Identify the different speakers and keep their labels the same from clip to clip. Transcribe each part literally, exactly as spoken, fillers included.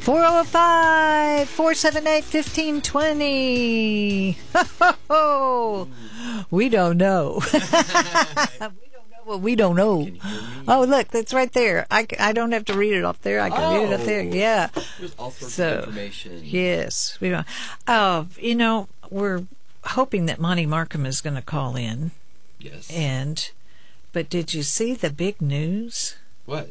Speaker 1: four oh five, four seven eight, one five two zero. Ho, ho, ho. We don't know. We don't know what we don't know. Oh, look, that's right there. I, I don't have to read it off there. I can oh, read it up there. Yeah.
Speaker 2: There's all sorts
Speaker 1: so,
Speaker 2: of information.
Speaker 1: Yes. We don't. Uh, you know, we're hoping that Monty Markham is going to call in.
Speaker 2: Yes.
Speaker 1: And, but did you see the big news?
Speaker 2: What?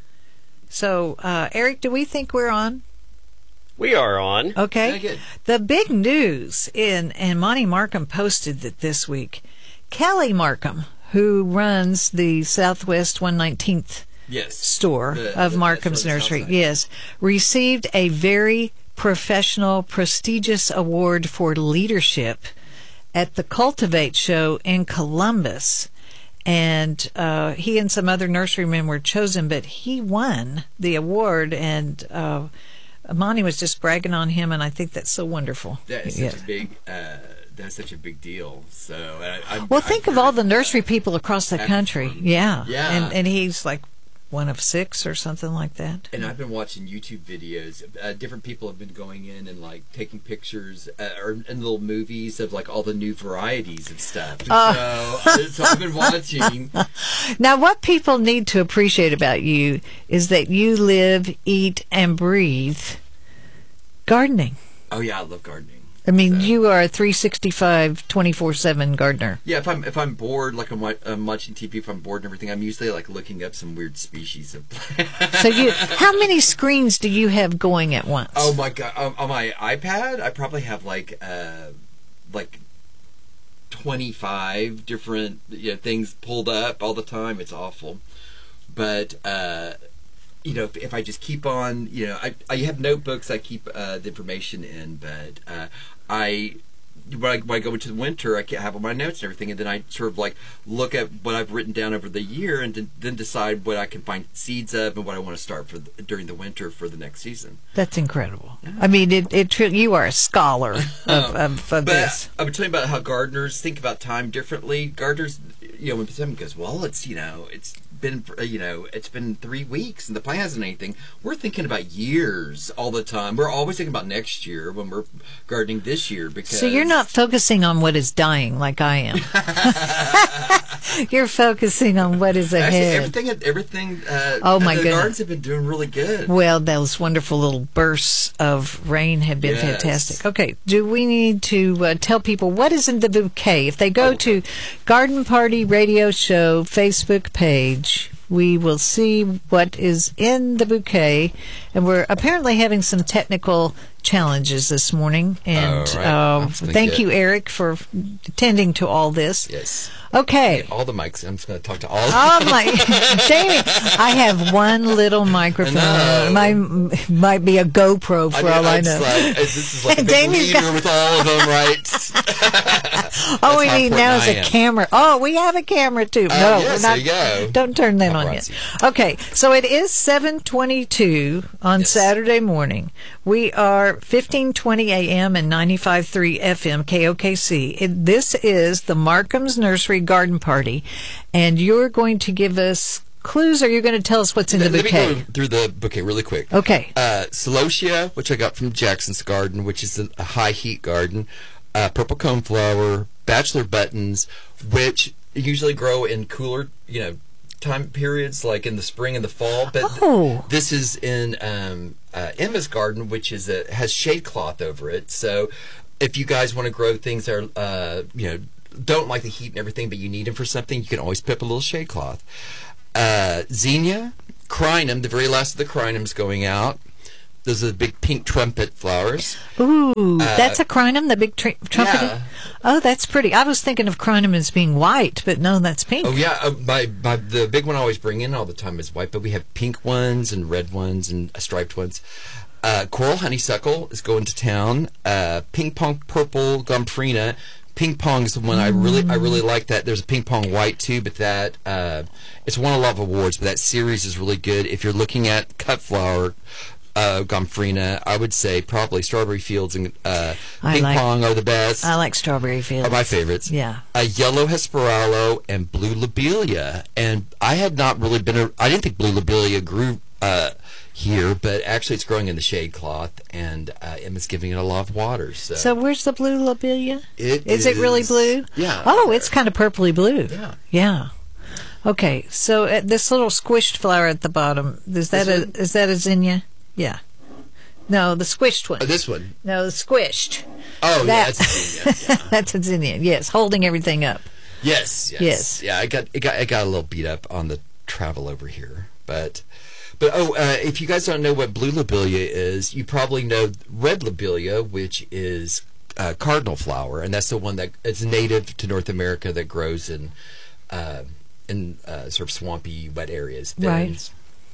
Speaker 1: So, uh, Eric, do we think we're on?
Speaker 3: We are on.
Speaker 1: Okay.
Speaker 2: Yeah, good.
Speaker 1: The big news, in, and Monty Markham posted that this week, Kelly Markham, who runs the Southwest one nineteenth
Speaker 2: yes.
Speaker 1: store
Speaker 2: the,
Speaker 1: of
Speaker 2: the,
Speaker 1: Markham's Nursery, yes, received a very professional, prestigious award for leadership at the Cultivate show in Columbus. And uh, he and some other nurserymen were chosen, but he won the award, and uh, Monty was just bragging on him, and I think that's so wonderful.
Speaker 2: That is
Speaker 1: yeah.
Speaker 2: such a big, uh, that's such a big deal. So, I, I,
Speaker 1: well, think
Speaker 2: I,
Speaker 1: of all the nursery people across the country. Yeah,
Speaker 2: yeah,
Speaker 1: and and he's like one of six or something like that.
Speaker 2: And I've been watching YouTube videos. Uh, different people have been going in and like taking pictures uh, or in little movies of like all the new varieties and stuff. And uh. so, so I've been watching.
Speaker 1: Now, what people need to appreciate about you is that you live, eat, and breathe gardening.
Speaker 2: Oh yeah, I love gardening.
Speaker 1: I mean,
Speaker 2: so.
Speaker 1: You are a three sixty-five, twenty-four seven gardener.
Speaker 2: Yeah, if I'm if I'm bored, like I'm, I'm watching T V, if I'm bored and everything, I'm usually like looking up some weird species of plants.
Speaker 1: So you, how many screens do you have going at once?
Speaker 2: Oh my god! Um, on my iPad, I probably have like uh, like twenty-five different you know, things pulled up all the time. It's awful, but. Uh, You know, if, if I just keep on, you know, I I have notebooks I keep uh, the information in, but uh, I when, I when I go into the winter, I can have all my notes and everything, and then I sort of like look at what I've written down over the year, and then, then decide what I can find seeds of and what I want to start for the, during the winter for the next season.
Speaker 1: That's incredible. Yeah. I mean, it it you are a scholar of, of, of
Speaker 2: but
Speaker 1: this.
Speaker 2: I was telling you about how gardeners think about time differently. Gardeners, you know, when someone goes, well, it's you know, it's. been you know it's been three weeks and the plant hasn't anything, we're thinking about years all the time. We're always thinking about next year when we're gardening this year. Because
Speaker 1: so you're not focusing on what is dying like I am. You're focusing on what is ahead.
Speaker 2: Actually, everything everything uh,
Speaker 1: oh my
Speaker 2: the
Speaker 1: goodness.
Speaker 2: gardens have been doing really good.
Speaker 1: Well, those wonderful little bursts of rain have been
Speaker 2: yes.
Speaker 1: fantastic. Okay, do we need to uh, tell people what is in the bouquet? If they go oh. to Garden Party Radio Show Facebook page, we will see what is in the bouquet, and we're apparently having some technical challenges this morning. And
Speaker 2: right.
Speaker 1: uh, thank
Speaker 2: get...
Speaker 1: you, Eric, for attending to all this.
Speaker 2: Yes.
Speaker 1: Okay.
Speaker 2: All the mics. I'm just going to talk to all.
Speaker 1: Oh my, Jamie! I have one little microphone. It might, might be a GoPro for I mean, all I know.
Speaker 2: Like, this is like a big leader got... with all of them, right?
Speaker 1: All we need now is a camera. Oh, we have a camera too.
Speaker 2: Uh,
Speaker 1: no,
Speaker 2: yes,
Speaker 1: we're not.
Speaker 2: There you go.
Speaker 1: Don't turn that on yet. Okay, so it is seven twenty-two on yes. Saturday morning. We are fifteen twenty A M and ninety-five point three F M K O K C. It, this is the Markham's Nursery Garden Party, and you're going to give us clues, or you're going to tell us what's in
Speaker 2: let,
Speaker 1: the bouquet?
Speaker 2: Let me go through the bouquet really quick.
Speaker 1: Okay.
Speaker 2: Uh, Celosia, which I got from Jackson's Garden, which is a, a high heat garden. Uh, purple coneflower, bachelor buttons, which usually grow in cooler, you know, time periods, like in the spring and the fall. But
Speaker 1: oh.
Speaker 2: this is in um, uh, Emma's garden, which is a, has shade cloth over it. So if you guys want to grow things that are, uh, you know, don't like the heat and everything, but you need them for something, you can always put up a little shade cloth. Uh, Xenia, crinum, the very last of the crinums going out. Those are the big pink trumpet flowers.
Speaker 1: Ooh,
Speaker 2: uh,
Speaker 1: that's a crinum, the big tr- trumpet?
Speaker 2: Yeah.
Speaker 1: Oh, that's pretty. I was thinking of crinum as being white, but no, that's pink.
Speaker 2: Oh, yeah. Uh, my, my, the big one I always bring in all the time is white, but we have pink ones and red ones and striped ones. Uh, coral honeysuckle is going to town. Uh, ping pong purple gomphrena. Ping pong is the one I really I really like. That there's a ping pong white too, but that uh, it's won a lot of awards. But that series is really good. If you're looking at cut flower uh, gomphrena, I would say probably Strawberry Fields and uh, ping
Speaker 1: like,
Speaker 2: pong are the best.
Speaker 1: I like Strawberry Fields.
Speaker 2: Are my favorites.
Speaker 1: Yeah.
Speaker 2: A yellow Hesperalo and blue lobelia, and I had not really been. A, I didn't think blue lobelia grew. Uh, here, but actually it's growing in the shade cloth, and uh, Emma's giving it a lot of water. So,
Speaker 1: So where's the blue lobelia?
Speaker 2: it
Speaker 1: Is it really blue?
Speaker 2: Yeah.
Speaker 1: Oh,
Speaker 2: there.
Speaker 1: it's kind of purpley blue.
Speaker 2: Yeah.
Speaker 1: Yeah. Okay, so uh, this little squished flower at the bottom, is that
Speaker 2: This
Speaker 1: a
Speaker 2: one?
Speaker 1: is that a zinnia? Yeah. No, the squished one.
Speaker 2: Oh, this one.
Speaker 1: No, the squished.
Speaker 2: Oh,
Speaker 1: That-
Speaker 2: yeah, that's a zinnia, yeah.
Speaker 1: That's a zinnia. Yes, holding everything up.
Speaker 2: Yes, yes,
Speaker 1: Yes.
Speaker 2: Yeah, I got it got it got a little beat up on the travel over here, but but oh, uh, if you guys don't know what blue lobelia is, you probably know red lobelia, which is uh, cardinal flower, and that's the one that is native to North America that grows in uh, in uh, sort of swampy, wet areas.
Speaker 1: Right.
Speaker 2: Bends.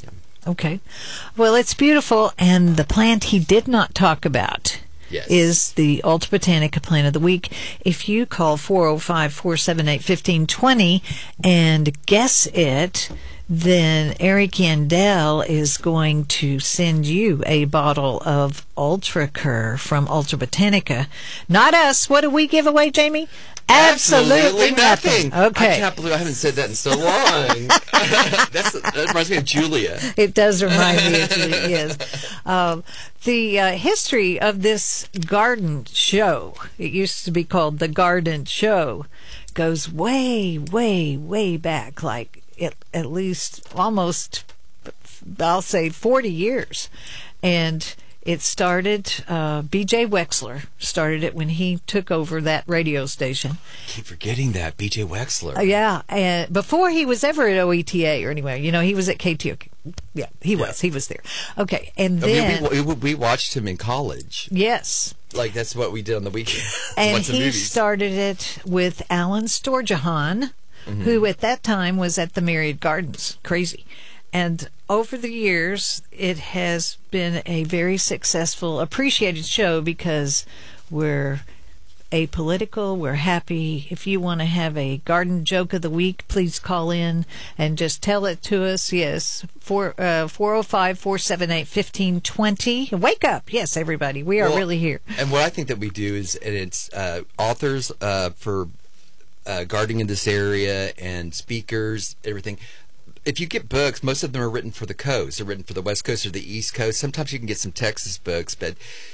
Speaker 1: Okay. Well, it's beautiful, and the plant he did not talk about
Speaker 2: Yes.
Speaker 1: is the Alta Botanica Plant of the Week. If you call four oh five, four seven eight, one five two zero and guess it, then Eric Yandel is going to send you a bottle of Ultracur from Alta Botanica. Not us. What do we give away, Jamie? Absolutely nothing.
Speaker 2: I
Speaker 1: Okay.
Speaker 2: can't believe I haven't said that in so long. That's, that reminds me of Julia.
Speaker 1: It does remind me of you, yes. Um, the uh, history of this garden show, it used to be called the Garden Show, goes way, way, way back, like at, at least almost, I'll say, forty years. And it started, uh, B J Wexler started it when he took over that radio station.
Speaker 2: Keep forgetting that B J Wexler.
Speaker 1: Uh, yeah, and before he was ever at O E T A or anywhere, you know, he was at K T O K. Yeah, he was. He was there. Okay, and
Speaker 2: I mean,
Speaker 1: then
Speaker 2: we, we, we watched him in college.
Speaker 1: yes,
Speaker 2: Like, that's what we did on the weekend.
Speaker 1: and
Speaker 2: Watch the
Speaker 1: he
Speaker 2: movies.
Speaker 1: started it with Alan Storjahan,
Speaker 2: Mm-hmm.
Speaker 1: who at that time was at the Myriad Gardens. Crazy. And over the years, it has been a very successful, appreciated show because we're apolitical, we're happy. If you want to have a garden joke of the week, please call in and just tell it to us. Yes, four, uh, four oh five, four seven eight, one five two zero. Wake up. Yes, everybody. We are
Speaker 2: Well,
Speaker 1: really here.
Speaker 2: And what I think that we do is, and it's uh, authors uh, for uh, gardening in this area and speakers, everything. If you get books, most of them are written for the coast. They're written for the West Coast or the East Coast. Sometimes you can get some Texas books, but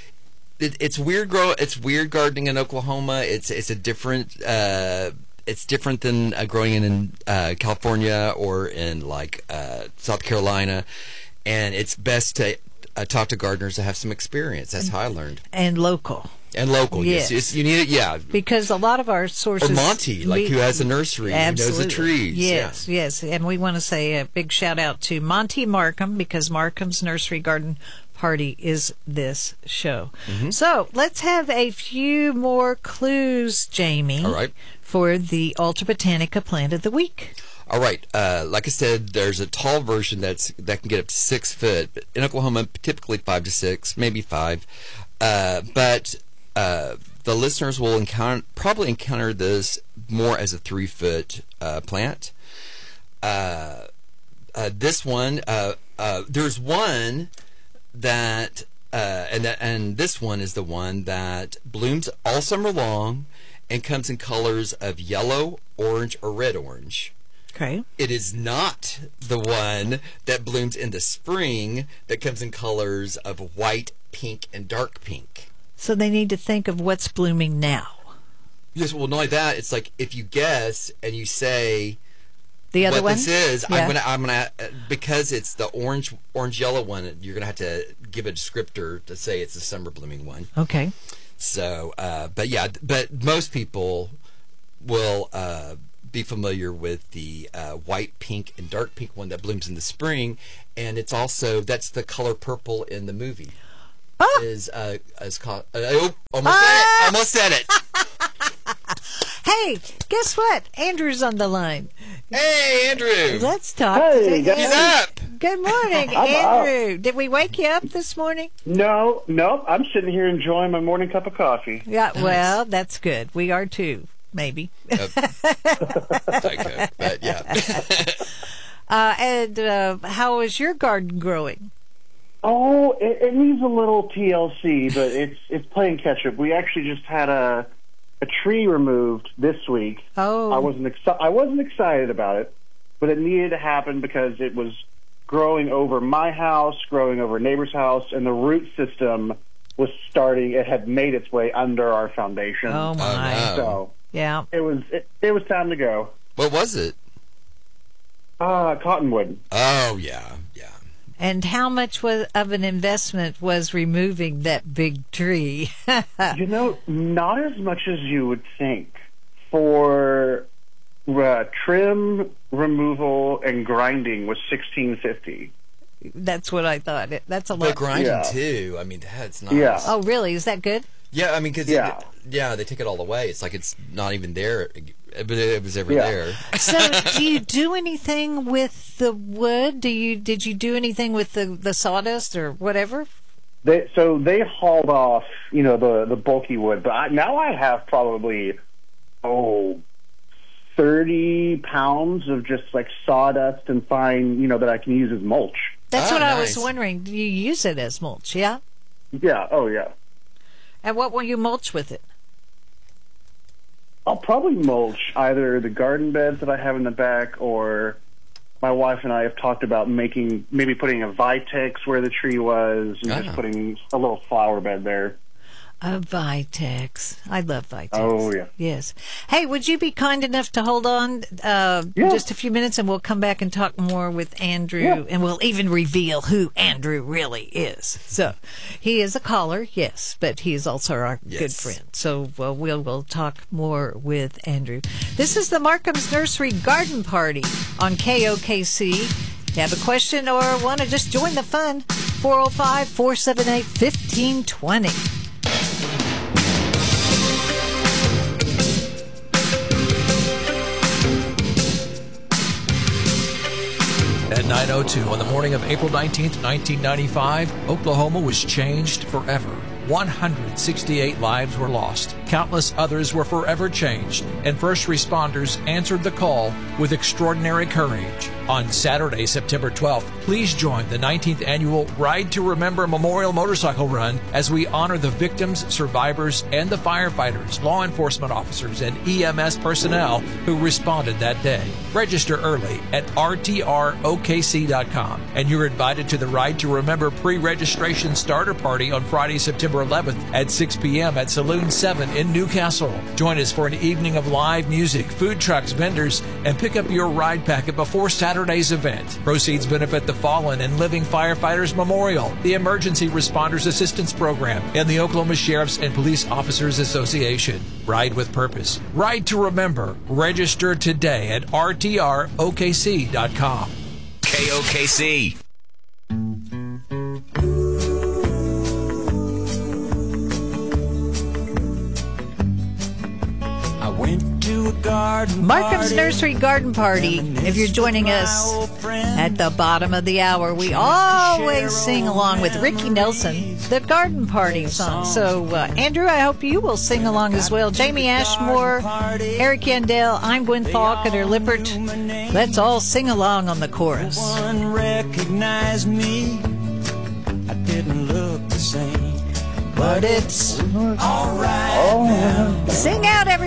Speaker 2: it, it's weird. Grow. It's weird gardening in Oklahoma. It's it's a different. Uh, it's different than uh, growing in, in uh, California or in like uh, South Carolina, and it's best to uh, talk to gardeners that have some experience. That's how I learned.
Speaker 1: And local.
Speaker 2: And local, yes.
Speaker 1: Yes.
Speaker 2: It's, you need it, yeah.
Speaker 1: Because a lot of our sources...
Speaker 2: Or Monty, like
Speaker 1: we-
Speaker 2: who has a nursery, who knows the
Speaker 1: Absolutely.
Speaker 2: trees.
Speaker 1: Yes, yes. And we want to say a big shout out to Monty Markham because Markham's Nursery Garden Party is this show.
Speaker 2: Mm-hmm.
Speaker 1: So let's have a few more clues, Jamie,
Speaker 2: All right.
Speaker 1: for the Alta Botanica Plant of the Week.
Speaker 2: All right. Uh, like I said, there's a tall version that's that can get up to six foot. But in Oklahoma, typically five to six, maybe five. Uh, but uh, the listeners will encounter probably encounter this more as a three foot uh, plant. Uh, uh, this one, uh, uh, there's one that, uh, and that, and this one is the one that blooms all summer long and comes in colors of yellow, orange, or red orange.
Speaker 1: Okay.
Speaker 2: It is not the one that blooms in the spring that comes in colors of white, pink, and dark pink.
Speaker 1: So they need to think of what's blooming now.
Speaker 2: Yes, well, not only that, it's like if you guess and you say
Speaker 1: The other
Speaker 2: what
Speaker 1: one?
Speaker 2: this is,
Speaker 1: Yeah.
Speaker 2: I'm gonna, I'm gonna, uh, because it's the orange, orange yellow one. You're gonna have to give a descriptor to say it's the summer blooming one.
Speaker 1: Okay.
Speaker 2: So, uh, but yeah, but most people will uh, be familiar with the uh, white, pink, and dark pink one that blooms in the spring, and it's also that's the color purple in the movie.
Speaker 1: Oh.
Speaker 2: Is uh, is called? Uh, oh, almost said it. Almost said it.
Speaker 1: Hey, guess what? Andrew's on the line.
Speaker 2: Hey, Andrew.
Speaker 1: Let's talk.
Speaker 4: Hey,
Speaker 1: to
Speaker 4: guys.
Speaker 2: He's up.
Speaker 1: Good morning,
Speaker 4: I'm
Speaker 1: Andrew. Did we wake you up this morning?
Speaker 4: No, no, I'm sitting here enjoying my morning cup of coffee.
Speaker 1: Yeah, well, that's good. We are too, maybe.
Speaker 2: Okay, but yeah.
Speaker 1: Uh, and uh, how is your garden growing?
Speaker 4: Oh, it, it needs a little T L C, but it's it's playing catch up. We actually just had a a tree removed this week.
Speaker 1: Oh.
Speaker 4: I wasn't exci- I wasn't excited about it, but it needed to happen because it was growing over my house, growing over a neighbor's house, and the root system was starting. It had made its way under our foundation.
Speaker 1: Oh my!
Speaker 2: no.
Speaker 4: So
Speaker 1: Yeah.
Speaker 4: it was it, it was time to go.
Speaker 2: What was it?
Speaker 4: Uh, cottonwood.
Speaker 2: Oh, yeah, yeah.
Speaker 1: And how much was of an investment was removing that big tree?
Speaker 4: You know, not as much as you would think. For uh, trim, removal, and grinding was sixteen fifty.
Speaker 1: That's what I thought. It- That's a lot.
Speaker 2: But grinding,
Speaker 4: Yeah.
Speaker 2: too. I mean, that's nice.
Speaker 4: Yeah.
Speaker 1: Oh, really? Is that good?
Speaker 2: Yeah, I mean, because
Speaker 4: Yeah.
Speaker 2: yeah, they take it all away. It's like it's not even there, but it was ever
Speaker 4: Yeah.
Speaker 2: there.
Speaker 1: So, do you do anything with the wood? Do you did you do anything with the, the sawdust or whatever?
Speaker 4: They, so they hauled off, you know, the, the bulky wood. But I, now I have probably, oh, thirty pounds of just like sawdust and fine, you know, that I can use as mulch.
Speaker 1: That's
Speaker 2: Oh,
Speaker 1: what I
Speaker 2: nice.
Speaker 1: was wondering. Do you use it as mulch? Yeah.
Speaker 4: Yeah, oh yeah.
Speaker 1: And what will you mulch with it?
Speaker 4: I'll probably mulch either the garden beds that I have in the back, or my wife and I have talked about making, maybe putting a Vitex where the tree was, and
Speaker 2: Ah.
Speaker 4: just putting a little flower bed there.
Speaker 1: A Vitex. I love Vitex.
Speaker 4: Oh, yeah.
Speaker 1: Yes. Hey, would you be kind enough to hold on uh,
Speaker 4: Yeah.
Speaker 1: just a few minutes, and we'll come back and talk more with Andrew,
Speaker 4: Yeah.
Speaker 1: and we'll even reveal who Andrew really is. So, he is a caller, yes, but he is also our good
Speaker 2: Yes.
Speaker 1: friend. So, well, we'll we'll talk more with Andrew. This is the Markham's Nursery Garden Party on K O K C. If you have a question or want to just join the fun, four oh five, four seven eight, one five two zero.
Speaker 5: At nine oh two on the morning of April nineteenth, nineteen ninety-five, Oklahoma was changed forever. one hundred sixty-eight lives were lost. Countless others were forever changed, and first responders answered the call with extraordinary courage. On Saturday, September twelfth, please join the nineteenth annual Ride to Remember Memorial Motorcycle Run as we honor the victims, survivors, and the firefighters, law enforcement officers, and E M S personnel who responded that day. Register early at R T R O K C dot com, and you're invited to the Ride to Remember pre-registration starter party on Friday, September eleventh at six p.m. at Saloon seven in Newcastle. Join us for an evening of live music, food trucks, vendors, and pick up your ride packet before Saturday's event. Proceeds benefit the Fallen and Living Firefighters Memorial, the Emergency Responders Assistance Program, and the Oklahoma Sheriffs and Police Officers Association. Ride with purpose. Ride to Remember. Register today at R T R O K C dot com.
Speaker 6: K O K C.
Speaker 7: I went to a garden
Speaker 1: Markham's
Speaker 7: party.
Speaker 1: Nursery Garden Party. If you're joining us at the bottom of the hour, we always sing along with Ricky Nelson, the Garden Party song. So, uh, Andrew, I hope you will sing along as well. Jamie Ashmore, Eric Yandell, I'm Gwen Falk, and her Lippert. Let's all sing along on the chorus.
Speaker 7: One recognized me. I didn't look the same, but it's all right now.
Speaker 1: Sing out, everybody.